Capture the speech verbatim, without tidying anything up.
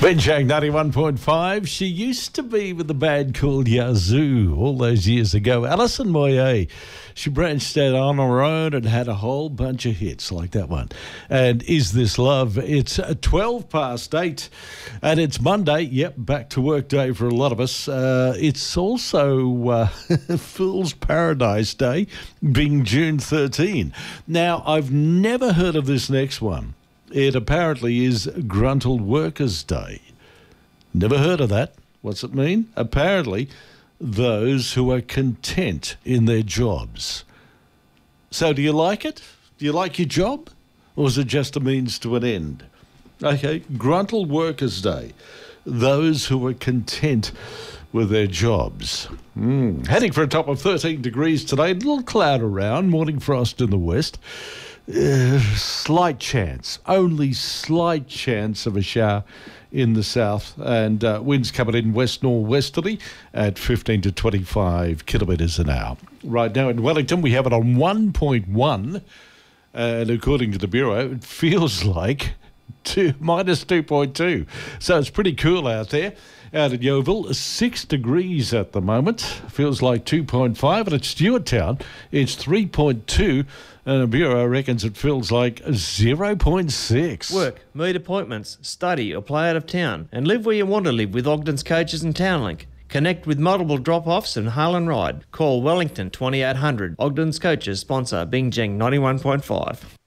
Benchang ninety-one point five. She used to be with the band called Yazoo all those years ago. Alison Moyet. She branched out on her own and had a whole bunch of hits like that one. And Is This Love? It's twelve past eight and it's Monday. Yep, back to work day for a lot of us. Uh, it's also uh, Fool's Paradise Day, being June thirteenth. Now, I've never heard of this next one. It apparently is Gruntled Workers' Day. Never heard of that. What's it mean? Apparently, those who are content in their jobs. So do you like it? Do you like your job? Or is it just a means to an end? Okay, Gruntled Workers' Day. Those who are content with their jobs. Mm. Heading for a top of thirteen degrees today. A little cloud around, morning frost in the west. Uh, slight chance, only slight chance of a shower in the south, and uh, winds coming in west northwesterly at fifteen to twenty-five kilometres an hour. Right now in Wellington, we have it on one point one, and according to the Bureau, it feels like two, minus two point two. So it's pretty cool out there. Out at Yeovil, six degrees at the moment. Feels like two point five. And at Stewarttown, it's three point two. And the Bureau reckons it feels like zero point six. Work, meet appointments, study or play out of town. And live where you want to live with Ogden's Coaches and Townlink. Connect with multiple drop-offs and hail and ride. Call Wellington twenty-eight hundred. Ogden's Coaches sponsor Bingjang ninety-one point five.